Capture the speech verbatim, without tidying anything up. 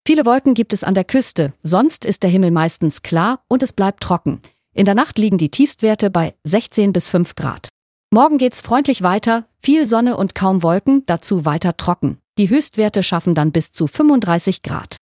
Viele Wolken gibt es an der Küste, sonst ist der Himmel meistens klar und es bleibt trocken. In der Nacht liegen die Tiefstwerte bei sechzehn bis fünf Grad. Morgen geht's freundlich weiter, viel Sonne und kaum Wolken, dazu weiter trocken. Die Höchstwerte schaffen dann bis zu fünfunddreißig Grad.